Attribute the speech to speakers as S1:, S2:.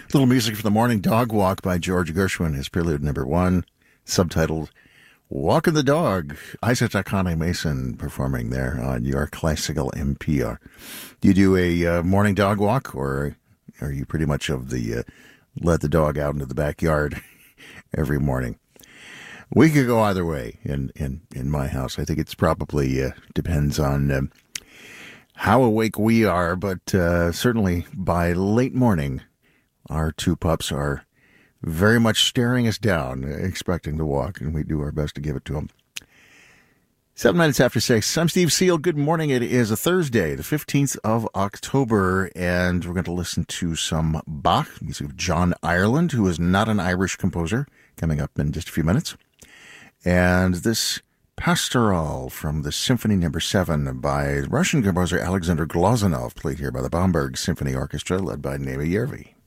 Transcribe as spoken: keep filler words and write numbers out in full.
S1: Little music for the morning, Dog Walk by George Gershwin, his prelude number one, subtitled Walking the Dog. Isaac Akane Mason performing there on your classical M P R. Do you do a uh, morning dog walk, or are you pretty much of the uh, let the dog out into the backyard every morning? We could go either way in, in, in my house. I think it's probably uh, depends on uh, how awake we are, but uh, certainly by late morning, our two pups are very much staring us down, expecting to walk, and we do our best to give it to them. Seven minutes after six, I'm Steve Seal. Good morning. It is a Thursday, the fifteenth of October, and we're going to listen to some Bach, music of John Ireland, who is not an Irish composer, coming up in just a few minutes. And this Pastoral from the Symphony Number Seven by Russian composer Alexander Glazunov, played here by the Bamberg Symphony Orchestra, led by Neva Yervi.